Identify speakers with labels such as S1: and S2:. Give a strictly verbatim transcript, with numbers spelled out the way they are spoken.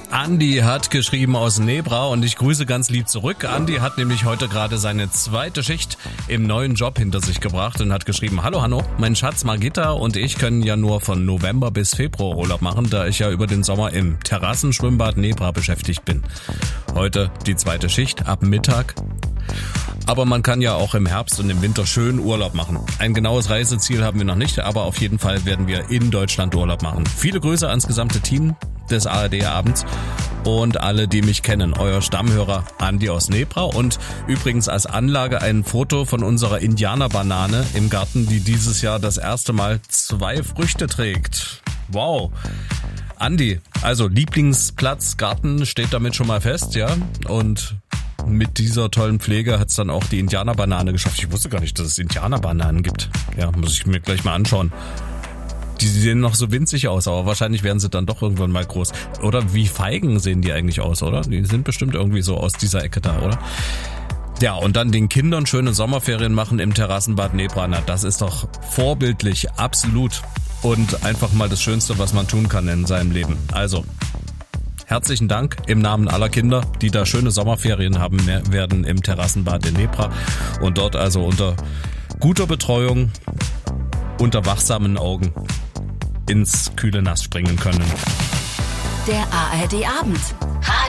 S1: Andi hat geschrieben aus Nebra und ich grüße ganz lieb zurück. Andi hat nämlich heute gerade seine zweite Schicht im neuen Job hinter sich gebracht und hat geschrieben: Hallo Hanno, mein Schatz Margitta und ich können ja nur von November bis Februar Urlaub machen, da ich ja über den Sommer im Terrassenschwimmbad Nebra beschäftigt bin. Heute die zweite Schicht ab Mittag. Aber man kann ja auch im Herbst und im Winter schön Urlaub machen. Ein genaues Reiseziel haben wir noch nicht, aber auf jeden Fall werden wir in Deutschland Urlaub machen. Viele Grüße ans gesamte Team des A R D-Abends und alle, die mich kennen. Euer Stammhörer Andi aus Nebra und übrigens als Anlage ein Foto von unserer Indianerbanane im Garten, die dieses Jahr das erste Mal zwei Früchte trägt. Wow. Andi, also Lieblingsplatz Garten steht damit schon mal fest, ja? Und mit dieser tollen Pflege hat's dann auch die Indianerbanane geschafft. Ich wusste gar nicht, dass es Indianerbananen gibt. Ja, muss ich mir gleich mal anschauen. Die sehen noch so winzig aus, aber wahrscheinlich werden sie dann doch irgendwann mal groß. Oder wie Feigen sehen die eigentlich aus, oder? Die sind bestimmt irgendwie so aus dieser Ecke da, oder? Ja, und dann den Kindern schöne Sommerferien machen im Terrassenbad Nebra. Na, das ist doch vorbildlich, absolut. Und einfach mal das Schönste, was man tun kann in seinem Leben. Also, herzlichen Dank im Namen aller Kinder, die da schöne Sommerferien haben werden im Terrassenbad in Nebra und dort also unter guter Betreuung, unter wachsamen Augen ins kühle Nass springen können.
S2: Der A R D-Abend.